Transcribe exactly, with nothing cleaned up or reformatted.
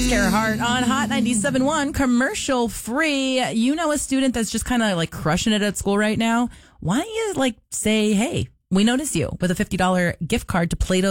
Kara Hart on Hot ninety-seven point one, commercial free. You know a student that's just kind of like crushing it at school right now? Why don't you like say, hey, we notice you with a fifty dollars gift card to Play-Doh